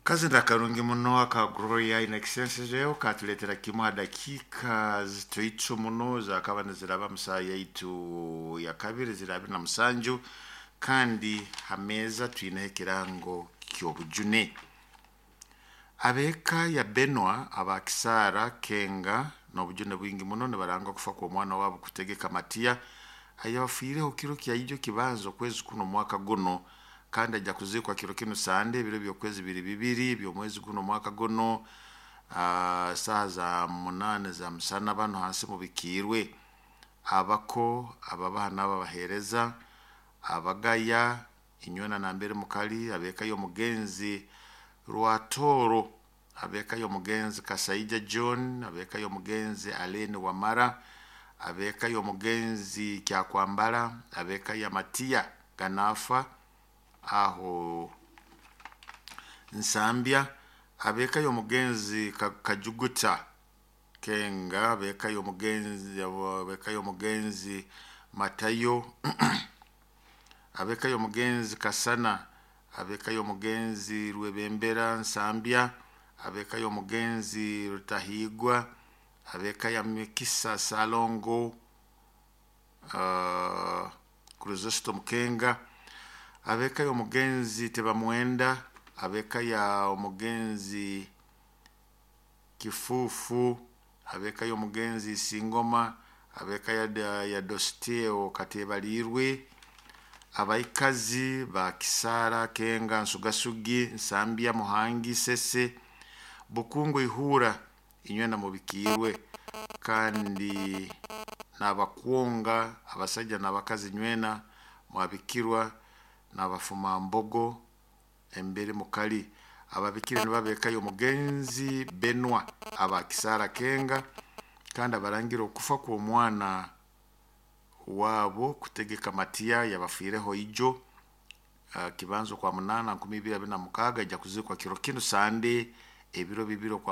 Kazi ndakarungi muno aka Gloria in Excellence leo katuletera kimwa dakika zitoitso muno zakabana ziraba musa yaitu ya kabiri zirabi na musanju kandi hameza twine ekirango kyobujune abeka ya Benwa abakisara kenga n'obujune bwingi muno ne baranga kufa kwa mwana wabo kutegeka Matia ayafireho kiro kyaijo kibanzo kwezi kuno mwaka guno kandi ajja kuzikwa kiro kino sande biro byokwezi bibiri byo mwezi guno mwaka guno saa za 8 za msana bano hasi mu bikirwe abako ababana babahereza abagaya inywena na mbere mukali abeka yo mugenzi Rwatoro abeka yo mugenzi Kasaija John abeka yo mugenzi Alene Wamara abeka yo mugenzi Kyakwambala abeka ya Matia Ganafa aho Nsambya abeka yo mugenzi Kajuguta kenga abeka yo mugenzi Matayo abeka yo mugenzi Kasana abeka yo mugenzi Rwebembera Nsambya abeka yo mugenzi Rutahigwa abeka ya Mikisa Salongo Cruzosto Mkenga abeka yo mugenzi Tebamwenda abeka ya mugenzi Kifufu abeka yo mugenzi Singoma abeka ya Dosteo Katebalirwe abaikazi ba Kisara kenga Nsugasugi Nsambya Muhangi Sese Bukungu Ihura inywena mu bikirwe kandi nabakwonga abasajja nabakazi nywena mwabikirwa n'abafuma mbogo embere mukali ababikire nibabeka yo mugenzi Benwa abakisara kenga kandi abarangira okufa ku mwana wabo kutegeka Matia yabafireho ijo kibanzo kwa 8 ajja kuzikwa kiro kino sande ebiro bibiro kwa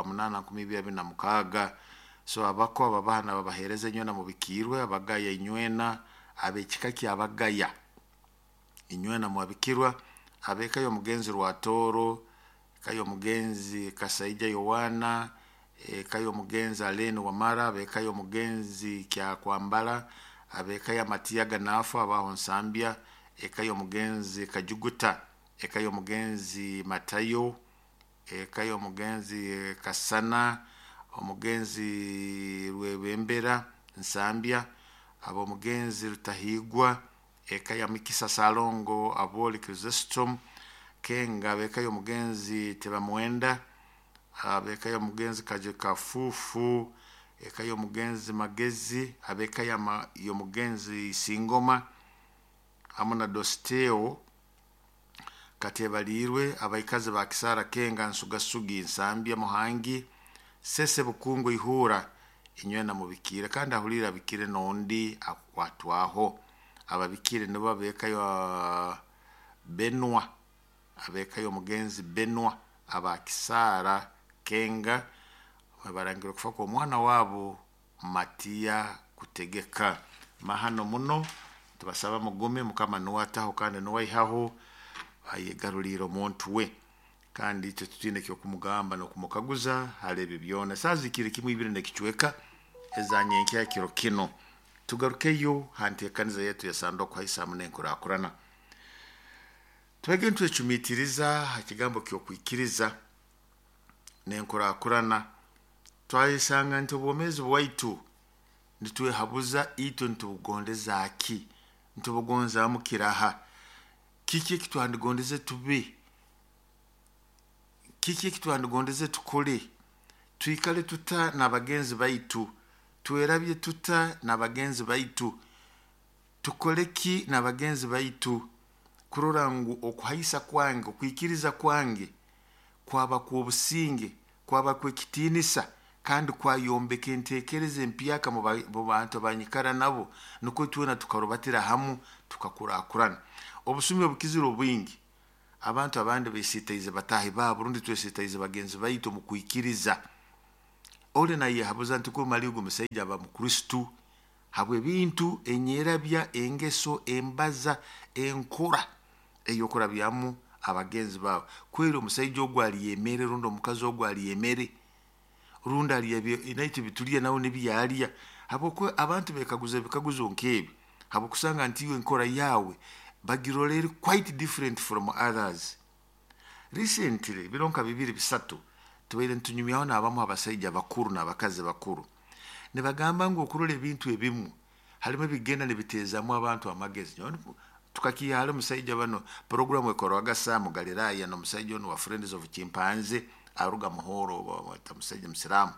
8 so abako ababana babahereze nywena mu bikirwe abagaya inywena abekikaki abagaya inywena mu abikirwa abeka yo mugenzi Rwatoro kayo mugenzi Kasaija Yohana kayo mugenzi Alene Wamara abeka yo mugenzi Kyakwambala abeka ya Matia Ganafa abaho Nsambya kayo mugenzi Kajuguta kayo mugenzi Matayo kayo mugenzi Kasana omugenzi Rwebembera Nsambya abo mugenzi Rutahigwa ya Mikisa Salongo aboli Chrysostom kenga beka yo mugenzi Tebamwenda abeka yo mugenzi Kafufu yo mugenzi Magezi abeka yo mugenzi Singoma amuna Dosteo Katebalirwe abaikazi ba Kisara kenga Nsugasugi Nsambya Muhangi Sese Bukungu Ihura inywena mu bikire kandi ahulira bikire nondi akwatwaho ababikire nibo abeka yo Benwa abeka yo mugenzi Benwa abakisara kenga barangira kufa ko mwana wabo Matia kutegeka mahano muno tubasaba mugume mukama nuwataho kandi nuwayihaho ayegaruliro muntu we kandi icyo tutine cyo kumugamba no kumukaguza harebe byona sazikire kimwe ibire nekichweka ezanyenke yakiro kino tugarukeyo hantekaniza yetu ya sandoko haisa munenkorakurana twege ntwechumitiriza hakigambo kyo kwikiriza nenkorakurana twayisanga ntobomezi bwaitu nditwe habuza ito ntubugondeza aki ntubugonza mukiraha kiki kitwandugondeze tube kiki kitwandugondeze tukole twikale tuta nabagenzi baitu tuerabye tuta nabagenzi baitu tukoleki nabagenzi baitu kurorangu okuhaisa kwange kwikiriza kwange kwaba kubusinge kwaba kwekitinisa kandi kwayombeke entekereze empyaka mu bantu banyikara nabo nuko tuona tukarobatira hamu tukakurakurana obusumye bukiziro bwingi abantu abandi besitaize batahi ba Burundi twesitaize bagenzi baitu mu kwikiriza ole naye habuza ntiko maligo musajja ba mu Kristo habwe bintu enyerabya engeso embaza enkura eyokurabyamu abagenzi bawe kwera omusajja ogwo ali emere rundo omukazi ogwo ali emere rundo ali inaiti bitulia nawo nebiyalya haboko abantu bekaguza onkebi habokusanga nti enkora yawe bagirolere quite different from others. Recently bironka bibiri bisatu tubaire ntunyumyaho n'abamu abasajja bakuru n'abakazi bakuru ne bagamba ngo okurola ebintu ebimu halimu ebigenda ne biteezamu abantu amagezi. Tukakiyala omusajja bano program ekoroga Sam Galilaya n'omusajja ono wa Friends of Chimpanzee aruga muhoro wa musajja Musiramu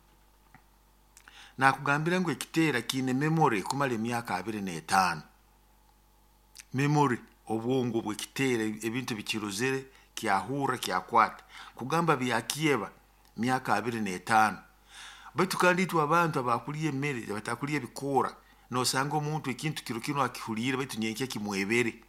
nakugambira ngo ekiteera kine memory kumala emyaka 25 memory obwongo bw'ekiteera ebintu bikirozere kyahura kyakwata kugamba byakiyeba myaka 25 baitu kandi tu abantu abakuliye emmere batakuliye bikora no sanga omuntu ekintu kino akihulire baitu nyenke kimwebere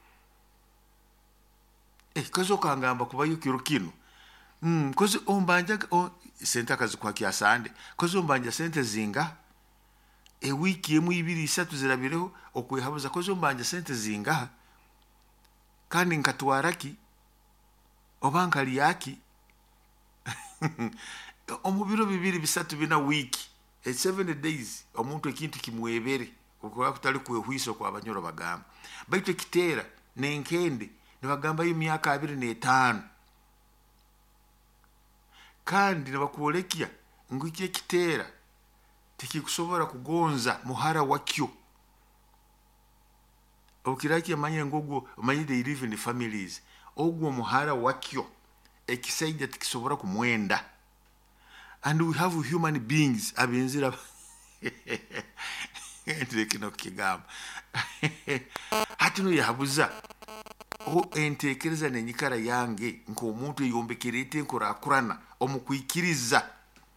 kazo kangamba kubayo kino kozi ombanja sente akazi kwa kiasande kozi ombanja sente zinga wiki emu 2-3 zirabireho okwehabuza kozi ombanja sente zinga kandi nkatwaraki obanka liyaki omubiro 2-3 bina wiki 7 days omuntu ekintu kimwebere okuba kutali kwehwiso kwa abanyoro bagamba baitu ekiteera nenkende nibagamba y'emyaka 25 kandi nibakuolekya ngwiki ekiteera tikikusobora kugonza muhara wakyo okiraki amanye ngogo amanye they live in the families ogwo muhara wakyo ekisaija tikisobora kumwenda. And we have human beings abenzira ndekino kigamba hatino yabuza entekereza nenyikara yange nko omuntu yombekerete nkora akurana omukwikiriza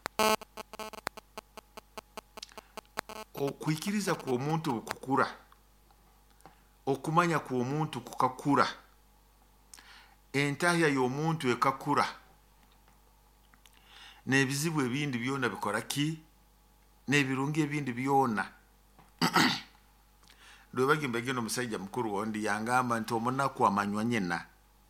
okwikiriza ku omuntu okukura okumanya ku omuntu kukakura entahya y'omuntu ekakura nebizibu ebindi byona bikora ki nebirungi ebindi byona ndo bagimbe omusajja mukuru wondi yangamba nti omunaku amanywa nyina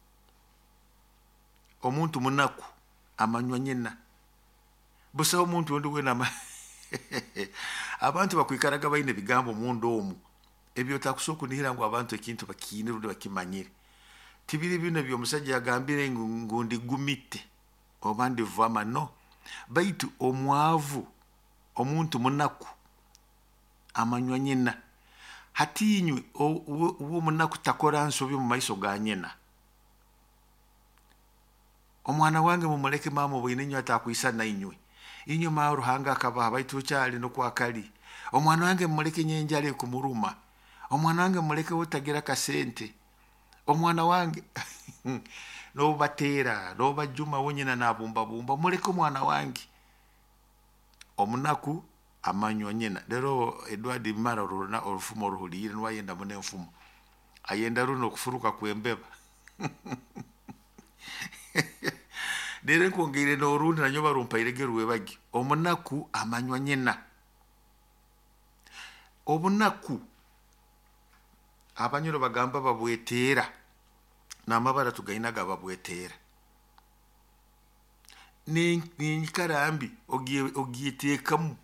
omuntu munaku amanywa nyina busa omuntu wondi wena abantu bakwikaraga bayine bigambo mundu omu ebyo takusoku nihira ngo abantu ekintu bakine rundi bakimanyire tibiri bino byomusajja yagambire ngundi gumite obandi vama no baitu omwavu omuntu munaku amanywa nyina hatinywe uwo munaku takora nsobi mu maiso ga nyina omwana wange mumuleke mama bwine nyo atakwisa na inywe ma ruhanga akaba baitu cyali no kwakali omwana wange mumuleke nyenjale kumuruma omwana wange mumuleke utagira kasente omwana wange no batera no bajuma wonyina nabumba bumba muleke omwana wange omunaku amanywa nyina lero Edward Mara runa orufumo ruhulire nwayenda mune mfumo ayenda runo kufuruka kwembeba dere kongere no rundi nanyoba rumpairege ruwebagi omunaku amanywa nyina obunaku abanyoro bagamba babwetera namabara tugainaga babwetera ni karambi ogiyetekamu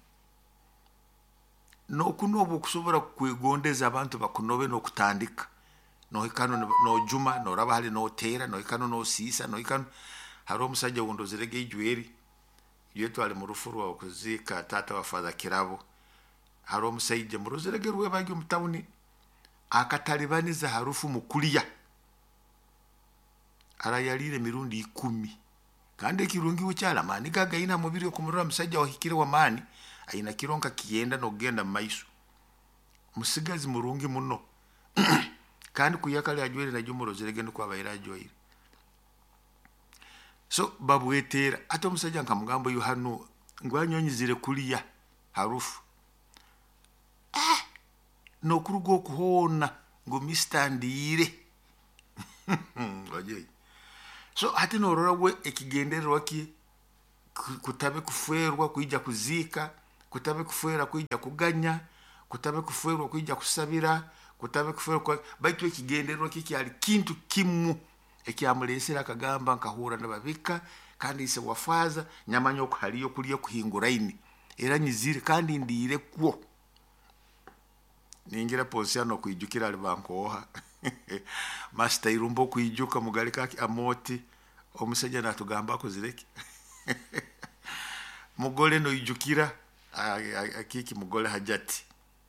no kunobo kusobora kwegondeza abantu bakunobe no kutandika no ikano no juma no rabahali no tera no ikano no sisa no ikano haro omusajja wundo zirege ijweri yetu ali mu rufuru wa kuzika tata wa Father Kirabo haro omusajja mu ruzirege ruwe bagi mutawuni akatalibaniza harufu mukuliya arayalire mirundi 10 kandi kirungi ucyala mani gagaina mubiri okumurura musajja wahikire wa mani aina kironka kiyenda no genda maiso musigazi murungi muno kandi kuyakale ajwere na jumuro zirege no kwabayira ajwere so babwetera ato musajja nkamugambo Yohano ngwanyonyizire kuliya harufu no kurugo kuhona ngo mistandire waje so ati no rorawe ekigendero waki kutabe kuferwa kuija kuzika kutabe kufera kuija kuganya kutabe kuferwa kuija kusabira kutabe kuferwa baitu ekigendero kiki ali kintu kimu ekyamulesera akagamba nkahura nababika kandi ise wafaza nyamanya okuhaliyo kuliyo kuhingura ini era nyizire kandi ndiire kwo ningira posiano kwijukira ali bankoha master irumbo kwijuka mugali kaki amoti omusajja natugamba ko zireki mugole no ijukira akiki mugole hajati.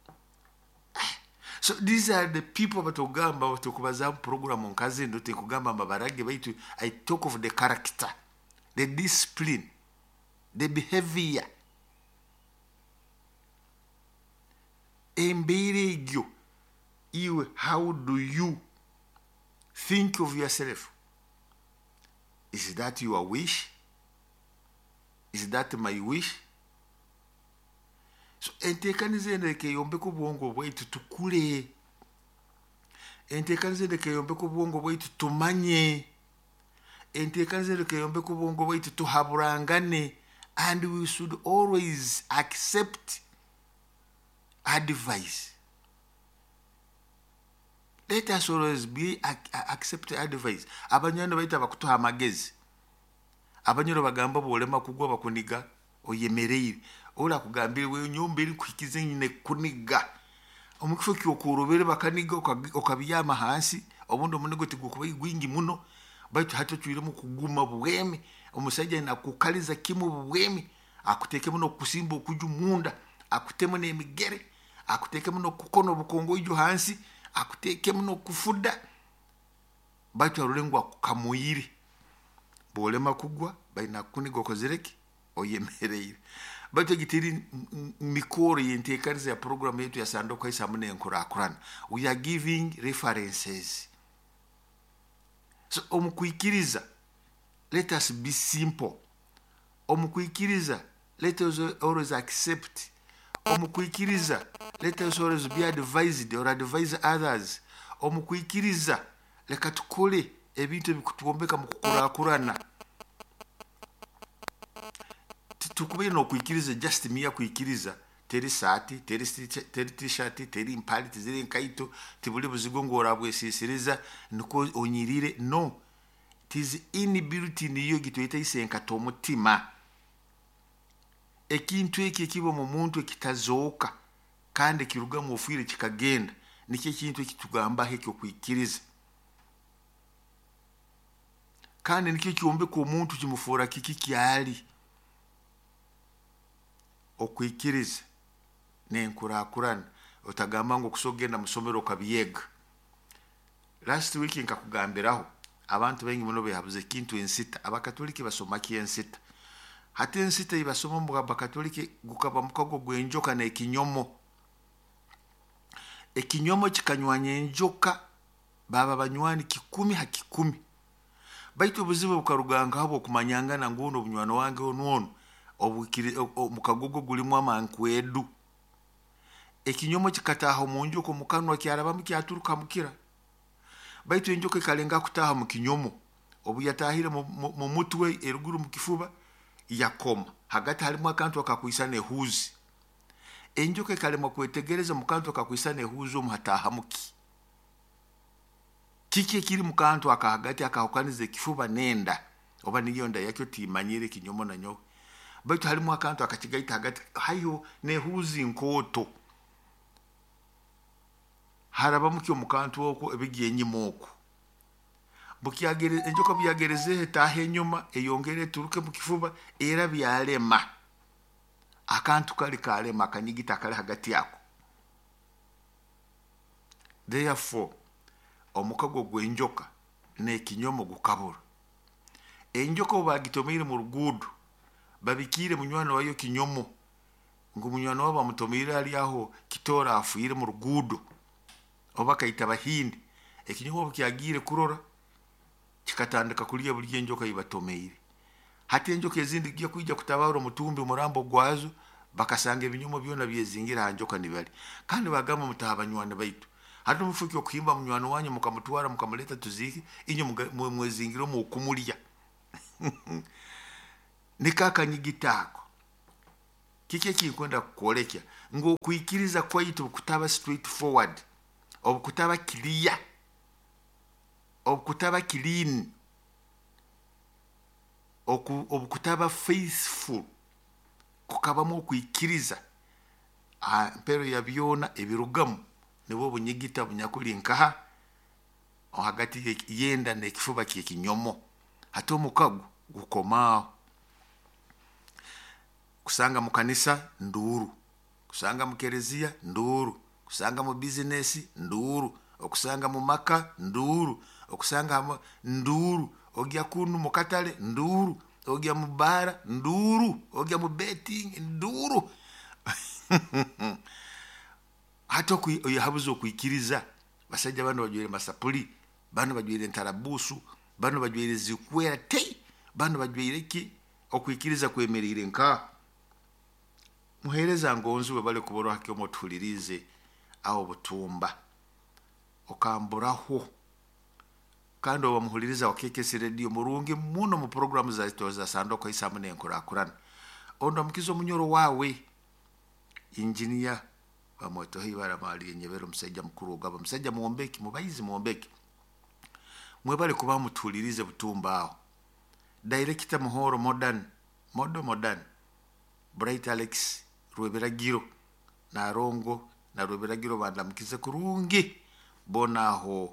So these are the people batugamba batukubaza program onkazi ndo tekugamba mabarage baitu. I talk of the character, the discipline, the behavior. Emberegyo iwe, how do you think of yourself? Is that your wish? Is that my wish? So entekanize ndeke yombe ku bwongo bwaitu tukule. Entekanize ndeke yombe ku bwongo bwaitu tumanye. Entekanize ndeke yombe ku bwongo bwaitu tuhaburangane. And we should always accept advice. Let us always accept advice. Abanyana baita bakutuha amagezi. Abanyoro bagamba bolema kugwa bakuniga oyemereye. Ola kugambira we nyombe eri kwikize nyine kuniga. Omukifo kyokurobere bakaniga okabiyama hansi. Obundo munigo tigukuba igwingi muno. Baitu hato twiremo kuguma buwemi. Omusajja na kukaliza kimu buwemi. Akuteke muno kusimba okuju munda. Akutemo n'emigere. Akuteke muno kukono bukongo ijo hansi. Akuteke muno kufuda. Baitu arulengwa kukamuyiri. Bolema kugwa baina kuniga okozereki oyemereye. Baitu gitiri mikoro yentekariza ya program yetu ya Sandoko isamune enkurakurana. We are giving references. So omukuikiriza, let us be simple. Omukuikiriza, let us always accept. Omukuikiriza, let us always be advised or advise others. Omukuikiriza, leka tukole ebintu bikutuombeka mukukurakurana. Tukubire no kuikiriza just miya kuikiriza. Teri sati, teri t-shirt, teri impali, tiziri nkaito, tibuli buzigongo orabwesisiriza, nuko onyirire. No. Tizi inability niyo gitueta isenka tomutima. Ekintu eki ekibo mu muntu ekitazooka kandi kiruga mu ofire kikagenda. Nikyo kintu ekitugamba hekyo kuikiriza. Kandi nikyo kiombe ko muntu kimufura kiki kyali. Okuikiriza nenkurakurana otagamba ngo kusogenda musomero kabiyega. Last week nkakugambiraho abantu bengi muno behabuze kintu ensita. Abakatoliki basoma ki ensita. Hati ensita ibasoma mu abakatoliki gukaba mukago gwenjoka na ekinyomo. Ekinyomo kikanywanya enjoka baba banywani 10 ha 10. Baitu buzibu bukaruganga habo kumanyanga na ngono bunywano wange onwono. Mukagogo gulimu amankwedu. Ekinyomo kikataha mu njoka mukanwa kyaraba mukyaturuka mukira. Baitu enjoka kalenga kutaha mu kinyomo. Obu yatahire mu mutwe eruguru mu kifuba yakoma. Hagati halimu akantu akakwisa nehuzi. Enjoka kalema kwetegereza mu kantu akakwisa nehuzi omuhataha muki. Kiki kiri mu kantu akahagati akahokanize kifuba nenda. Oba niyonda yakyo timanyire kinyomo na nyoka. Baitu halimu akantu akakigaita hagati hayo nehuzi nkoto. Haraba mukyo mukantu oko ebigenyi moko. Bukiyagere enjoka byagereze tahe nyuma eyongere turuke mu kifuba era byalema. Akantu kali kalema akanyigita kali hagati yako. Therefore omukago gwenjoka ne kinyomo gukabura. Enjoka obagitomire mu rugudu. Babikire munywano wayo kinyomo. Ngo munywano waba mutomire ali aho kitora afuire mu rugudu. Oba kaita bahindi. Ekinyomo kyagire kurora kikatandika kuliya buli enjoka ibatomire. Hati enjoka ezindi giye kujja kutabara mutumbi murambo gwazo bakasanga ebinyomo byona byezingira hanjoka nibali. Kandi bagamba mutahabanywana baitu. Hati mufuki okuhimba munywano wanyu mukamutwara mukamuleta tuziki inyo mwezingiro mu kumulya. Nikaka nyigitako. Kiki kikwenda kukolekya ngo kuikiriza kwaitu kutaba straight forward. Obukutaba clear. obukutaba clean obukutaba faithful kukabamu okuyikiriza mpero ya byona ebirugamu nebo bunyigita bunyakuli nkaha hagati yenda n'ekifuba ky'ekinyomo ate omukago gukomaaho kusanga mu kanisa nduru, kusanga mu kereziya nduru, kusanga mu business nduru, okusanga mu maka nduru, okusanga nduru, ogya kunu mu katale nduru, ogya mu bara nduru, ogya mu betting nduru. Hato oyahabuzo okuyikiriza basajja bano bajwire masapuli, bano bajwire ntarabusu, bano bajwire zikwera te, bano bajwire ki okuyikiriza kwemerire nka muhereza ngonzu we bale kuboro hakyo motulirize aho butumba okamburaho kandi obamuhuliriza wakekesi radio murungi muno mu programu za Sandoko isamu n'enkurakurana ondo mukizo munyoro wawe engineer bamoto hibara mali nyebero musajja mukuru ogaba musajja muombeki mubayizi muombeki mwebale kuba mutulirize butumba aho director muhoro modern Bright Alex Rweberagiro na Rongo na Rweberagiro bandamukize kurungi bona aho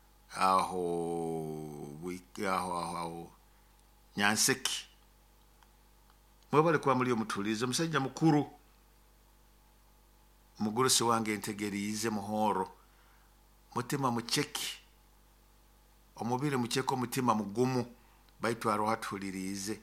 Nyanseki mwebale kuba muri mutulirize musajja mukuru muguruse wange integerize muhoro mutima mucheki omubire mucheko mutima mugumu baitu arohatulirize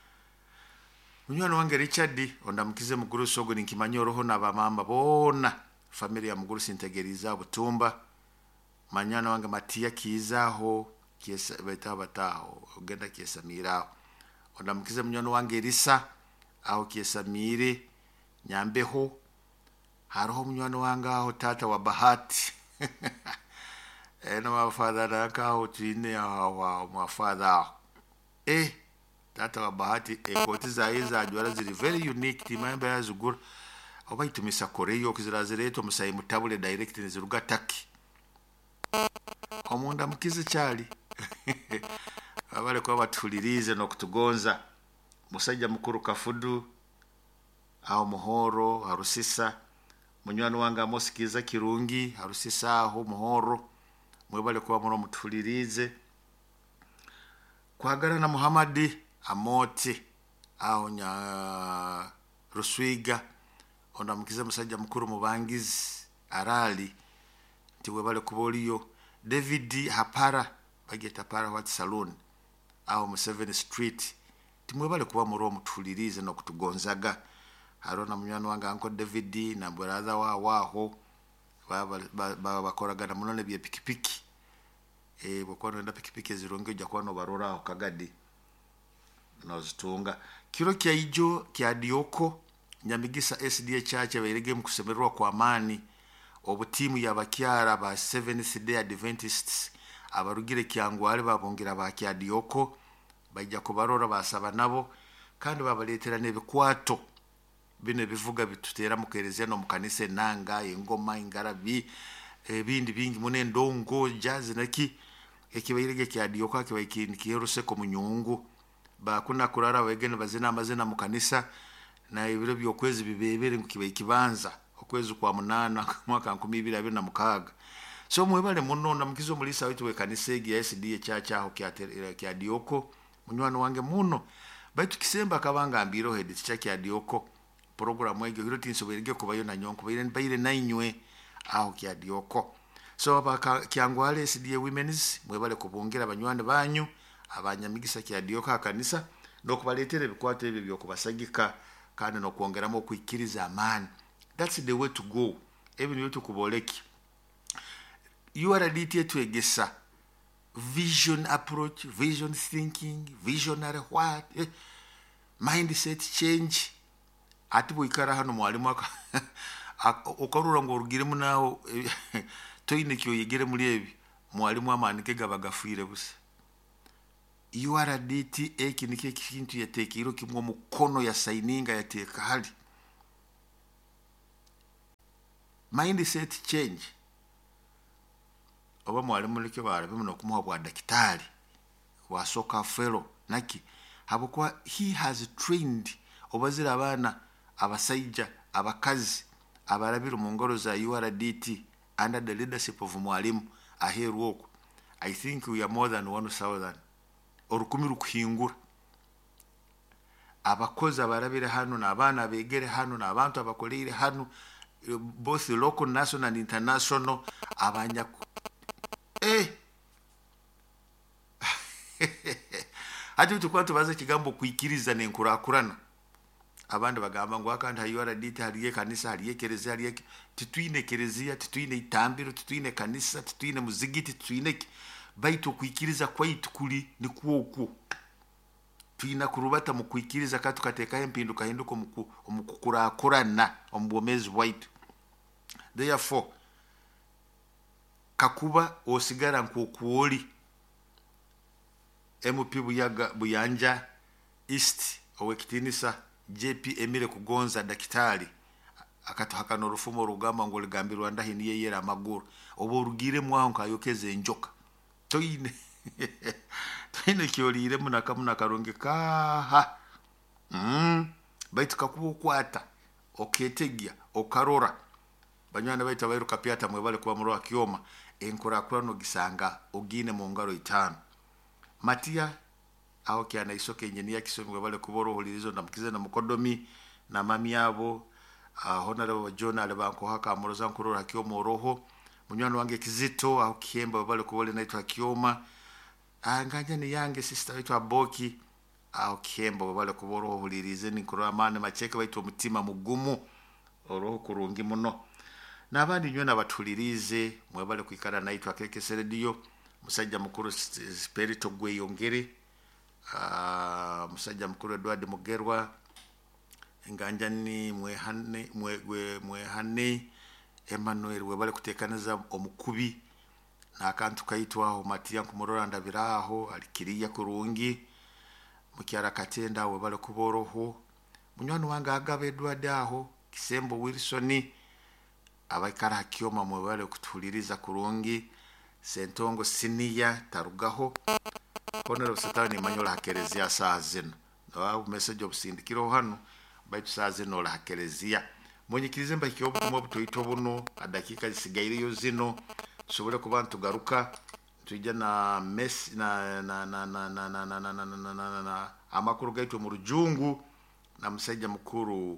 munywana wange Richard ondamukize muguruse ogo ninkimanyoroho n'abamamba bona familia muguruse integeriza butumba manyana wange Matia kizaho kiesa bataho ogenda kiesamira ondamukize munywana wange Risa aho kiesamire nyambeho haroho munywana wange aho tata wa Bahati eno mafadha nakaho twine aho mafadha tata wa Bahati ekoti zaiza ajwara ziri very unique timamba yazugura obaitumisa koreyo kizirazireto musayi mutabule direct niziruga taki omunda mukize cyali abale kwa batulirize no kutugonza musajja mukuru Kafudu aho muhoro harusisa munywano wanga Amosikiza Kirungi harusisa aho muhoro mwebale kwa muno mutulirize kwagara na Muhammadi Amoti aho nya Ruswiga ondamukize musajja mukuru mubangizi Arali tiwebale kuboliyo David Hapara bageta para what salon aho mu 7th Street timwebale kuba muri mutulirize no kutugonzaga harona munywano wanga Uncle David na brother waho bakoragana munone bye pikipiki bokono nda pikipiki zironge ujya kwano barora aho Kagadi nozitunga kiro kya ijo kya Dioko Nyamigisa SDA Church bayirege mu kusemerwa kwa amani obutimu yabakyara ba 7th Day Adventists abarugire kyangwale babongira ba kya Dioko bajja kubarora basaba nabo kandi babaletera nebikwato bine bivuga bitutera mukerezia no mukanise nanga engoma ingarabi bindi bingi munendongo jazz naki ekibayirege kya Dioko akibayikini kiyeruse ko munyungu bakuna kurara wegene bazina amazina mukanisa na ibiro byokwezi bibebere ngukiba ikibanza okwezi kwa 8 mwaka 2026 so mwebale munonda mukizo mulisa witu we kanisa ya SDA Church aho kya Dioko munywano wange muno baitu kisemba kabanga ambiro head kya Dioko program ege hiro tinso berege kubayo na nyonko bayire nainywe aho kya Dioko so abaka kyangwale SDA Women's mwebale kubungira banywane banyu abanyamigisa kya Dioko kanisa no kubaletere bikwate ebyo byokubasagika kandi no kuongeramo kwikiriza amani. That's the way to go. Even you to kuboleki. You are ready to egesa vision approach, vision thinking, visionary what, mindset change. Atibu ikara hano mwalimu aka okarura ngo urugire munaho toyine kyo yegere muri ebi mwalimu amanike gabagafire busa. You are ready ekinike kintu yatekiro kimwe mukono ya saininga yateka hali. Mindset change. oba mwalimu leke barabe muno kumuha bwa dakitari wa soka fellow naki habukwa he has trained obazira abana abasaija abakazi abarabira mu ngoro za URDT under the leadership of mwalimu aheru oku. I think we are more than 1,000 orukumi rukuhingura abakozi abarabire hano n'abana begere hano n'abantu abakolere hano both local, national and international abanya hati tukwa tubaze kigambo kwikiriza nenkurakurana abandi bagamba ngo akandi hayora dite hariye kanisa hariye kereza hariye titwine kerezia titwine itambiro titwine kanisa titwine muzigiti titwine baitu kwikiriza kwaitu kuri ni kuoko twina kurubata mu kwikiriza katukateka empinduka hinduko omukukurakurana ombomezi waitu. Therefore kakuba osigara nkokuoli MP Buyanja East owekitinisa JP Emile Kugonza dakitari akatuhaka no rufumo rugamba ngo ligambirwa ndahiniye yera amaguru obo rugire mwanka ayokeze enjoka toine kyolire muna karonge kaha baitu kakukwata oketegia okarora banywana baita bairuka piata mwebale kuba muroa kioma enkurakurano gisanga ogine mu ngaro 5 Matia aho kyana isoke nyeni yakisomwe bale kuboro holirizo namukize na mukodomi na mami yabo honorable John Alebanko haka muroza nkurora kioma roho munywano wange Kizito aho kiemba bale kubole naitwa kioma anganja ni yange sister waitwa Boki aho kiemba bale kuboro holirize ni kurora mane macheke baitwa mutima mugumu oroho kurungi muno nabandi nywena batulirize mwebale kwikara naitwa keke seredio musajja mukuru Spirito Gweyongere musajja mukuru Edward Mugerwa enganja ni mwehane Emmanuel webale kutekaniza omukubi nakantu kaitwa Matia kumurora ndabiraho alikiriya kurungi mukyara katenda webale kuboroho munywano wanga agabe Edward aho Kisembo Wilson abaikara kioma mwebale kutuliriza kurungi Sentongo Sinia tarugaho Honorable Satani Manyola hakerezia saa zino wa message obusindikiro hano baitu saa zino la hakerezia mwenyikirize mba kiyobo kumobuto itobuno adakika zisigaire yo zino sobole kubantu garuka tujja na mess na amakuru gaitu mu rujungu na musajja mukuru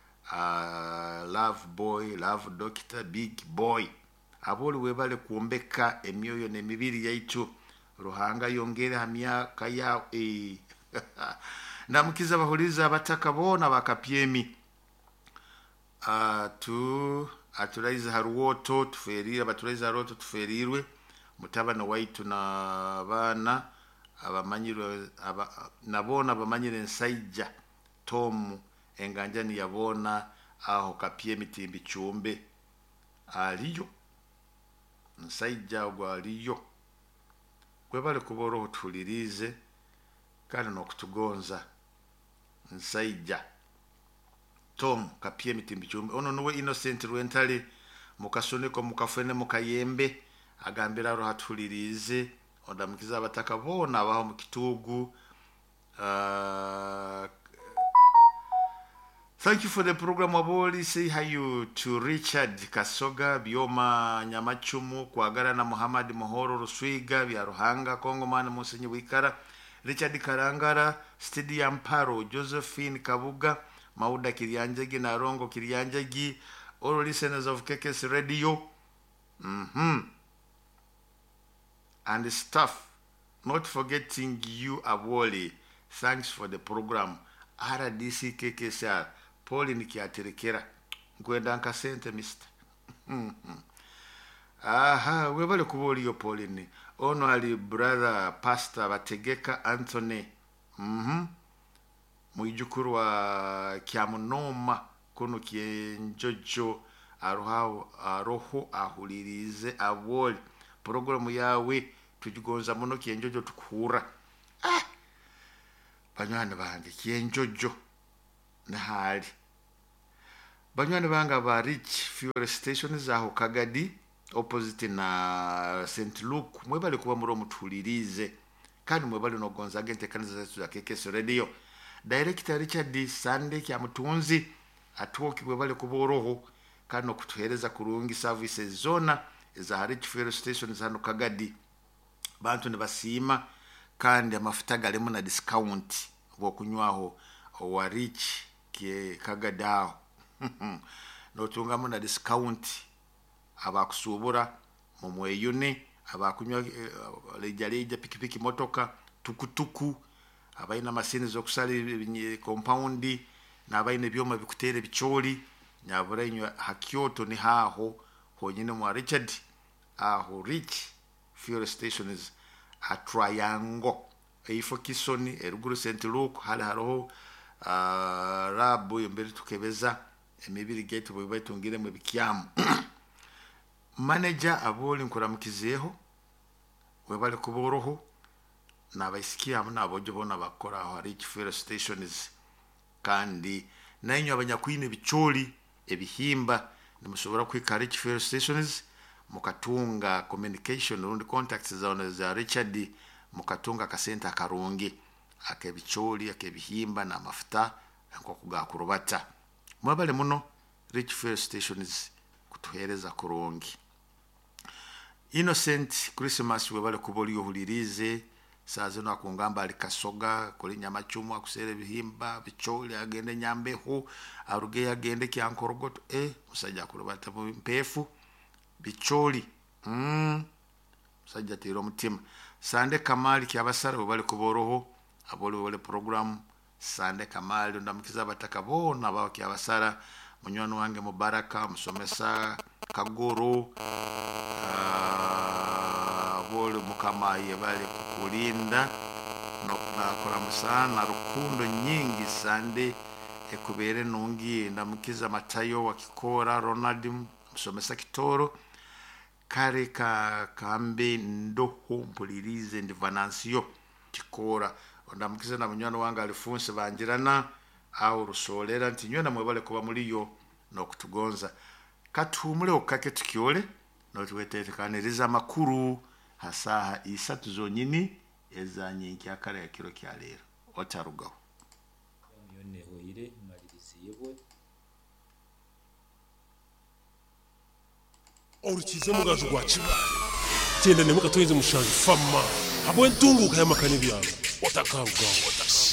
love boy love doctor big boy aboli webale kuombeka emyoyo nemibiri yaitu ruhanga yongere hamyaka ya namukiza bahuriza abataka bona bakapyemi atulaiza haruwoto tuferira batulaiza haruwoto tuferirwe mutabana waitu na bana abamanyirwe nabona abamanyire nsaija Tom enganjani yabona aho kapyemi timbi chumbe aliyo nsaija gwaliyo kwebale kuboro tulirize kana nokutugonza nsaija Tom kapyemi timbi chumbe ono nowe Innocent Rwentali mukasoneko mukafene mukayembe agambira ro hatulirize ondamukiza abataka bona abaho mukitugu. Thank you for the program Aboli. Say hi to Richard Kasoga, Bioma Nyamachumu, Kwagara na Muhammad Mohoro Ruswiga, Vya Ruhanga, Kongomana Musenyi Wikara, Richard Karangara, Steady Amparo, Josephine Kabuga, Mauda Kirianjagi, Narongo Kirianjagi, all listeners of KKS Radio, and the staff, not forgetting you Aboli. Thanks for the program. RDC KKSR. Poli nikiaterekera ngwenda nkasente mister webale kuboli yo Poli ni ono ali brother pastor Bategeka Anthony mwijukuru wa Kyamunoma kono kienjojo aroho ahulirize Aboli programu yawe tujigonza muno kienjojo tukura banywana bange kienjojo nahali banywana banga ba Rich Fuel Station zaho Kagadi opposite na St. Luke mwebale kuba muri omutulirize kandi mwebale no gonzaga entekaniza zetu za KKS radio. Director Richard Sande kya mutunzi atwoki mwebale kuba oroho kandi no kutuhereza kurungi services zona za Harich Fuel Station hano Kagadi. Bantu ne basima kandi amafuta galemu na discount bwo kunywaho wa Rich ke Kagadao no tungamo na discount abakusubura mu mweyune abakunywa leja pikipiki motoka tukutuku abaina masini zo kusali compound na abaina byoma bikutere bicholi nyabura inywa hakyoto ni haho honyine mu Richard aho Rich Fuel Stations a triangle ifo Kisoni eruguru St. Luke hariho rabu imbere tukebeza emibiri gate bwe batungire mu bikyamu. Manager aboli nkuramukizeho webale kuboroho nabayisikiya nabojo bona bakora aho Rich Fuel Stations kandi nanyo abanyakwine bicholi ebihimba nimushobora kwika Rich Fuel Stations mukatunga communication urundi contacts za Richard mukatunga kasenta karungi akebicholi akebihimba na mafuta nko kugakurubata mwabale muno Rich Fuel Stations kutuhereza kurungi. Innocent Christmas webale kuboli yohulirize sazo na kungamba alikasoga kuli nyama chumwa kusere bihimba bicholi agende nyambeho aruge agende kyankorogoto musajja kurubata mu mpefu bicholi musajja tiro mutima. Sande Kamali kyabasara webale kuboroho aboli wale program Sande Kamali ndamukiza bataka bona bawo kyabasara munywano wange Mubaraka musomesa Kagoro bole mukamaye bali kukulinda no nakora musana rukundo nyingi Sande ekubere nungi ndamukiza Matayo wa Kikora Ronald musomesa Kitoro kare kambe ndoho mpulirize ndivanansiyo Kikora ndamukiza na munywano wange Alphonse Banjirana au rusolera ntinywe na mwebale kuba muliyo no kutugonza katumule okake tukiole no tuwetekaniriza makuru hasaha isatu zonyini ezanyinki akara ya kiro kya lero otarugaho yone hoire maririziyewe orukize mugazo gwa kibale cyenda ne mukatoyeze mushanje fama habwe ntunguka yamakane byabo otakarugaho otasi